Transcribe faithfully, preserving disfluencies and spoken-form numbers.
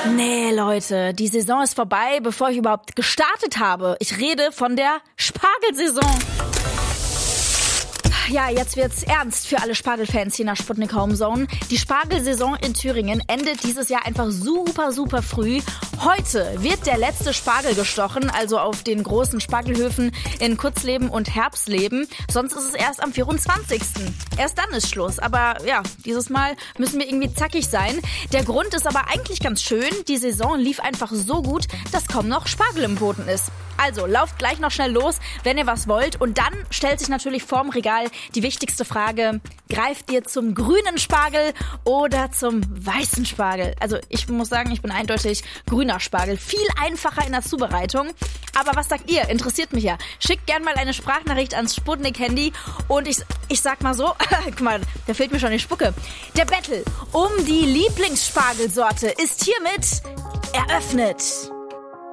Nee, Leute, die Saison ist vorbei, bevor ich überhaupt gestartet habe. Ich rede von der Spargelsaison. Ja, jetzt wird's ernst für alle Spargelfans hier nach Sputnik Homezone. Die Spargelsaison in Thüringen endet dieses Jahr einfach super, super früh. Heute wird der letzte Spargel gestochen, also auf den großen Spargelhöfen in Kutzleben und Herbstleben. Sonst ist es erst am vierundzwanzigsten Erst dann ist Schluss. Aber ja, dieses Mal müssen wir irgendwie zackig sein. Der Grund ist aber eigentlich ganz schön. Die Saison lief einfach so gut, dass kaum noch Spargel im Boden ist. Also, lauft gleich noch schnell los, wenn ihr was wollt. Und dann stellt sich natürlich vorm Regal die wichtigste Frage: Greift ihr zum grünen Spargel oder zum weißen Spargel? Also, ich muss sagen, ich bin eindeutig grüner Spargel. Viel einfacher in der Zubereitung. Aber was sagt ihr? Interessiert mich ja. Schickt gern mal eine Sprachnachricht ans Sputnik-Handy. Und ich, ich sag mal so, guck mal, da fehlt mir schon die Spucke. Der Battle um die Lieblingsspargelsorte ist hiermit eröffnet.